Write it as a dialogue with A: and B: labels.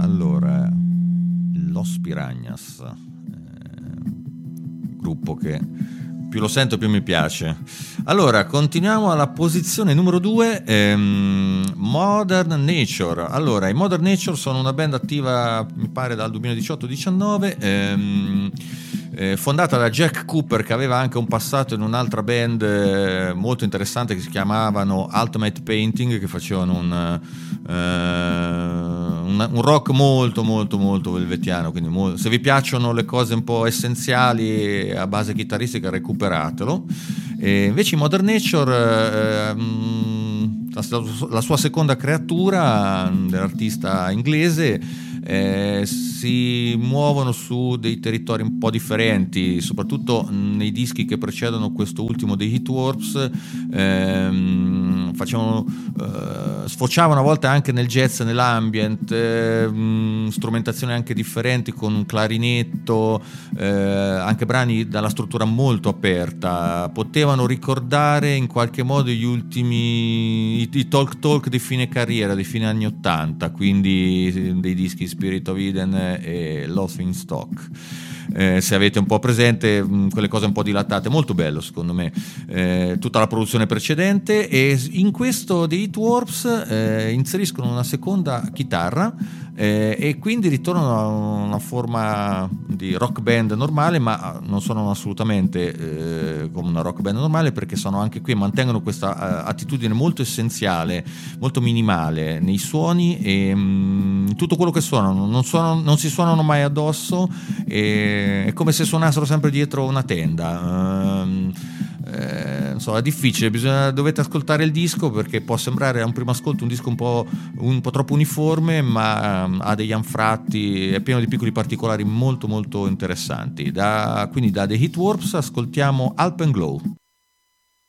A: Allora, Los Piranhas, gruppo che più lo sento più mi piace. Allora, continuiamo alla posizione numero 2, Modern Nature. Allora, i Modern Nature sono una band attiva, mi pare, dal 2018-19, fondata da Jack Cooper, che aveva anche un passato in un'altra band molto interessante che si chiamavano Ultimate Painting, che facevano un rock molto molto molto velvettiano, quindi se vi piacciono le cose un po' essenziali a base chitarristica, recuperatelo. Invece i Modern Nature, la sua seconda creatura dell'artista inglese, si muovono su dei territori un po' differenti, soprattutto nei dischi che precedono questo ultimo dei Heatworks. Sfociavano a volte anche nel jazz, nell'ambient, strumentazioni anche differenti con un clarinetto, anche brani dalla struttura molto aperta. Potevano ricordare in qualche modo gli ultimi i talk di fine carriera, di fine anni 80, quindi dei dischi Spirit of Eden e Laughing Stock. Se avete un po' presente quelle cose un po' dilatate, molto bello secondo me, tutta la produzione precedente. E in questo The Heatworks inseriscono una seconda chitarra, e quindi ritornano a una forma di rock band normale, ma non sono assolutamente come una rock band normale, perché sono anche qui, mantengono questa attitudine molto essenziale, molto minimale nei suoni, e tutto quello che suonano non si suonano mai addosso, è come se suonassero sempre dietro una tenda. È difficile, dovete ascoltare il disco, perché può sembrare a un primo ascolto un disco un po' troppo uniforme, ma ha degli anfratti, è pieno di piccoli particolari molto molto interessanti. Quindi da The Heatworks ascoltiamo Alpenglow.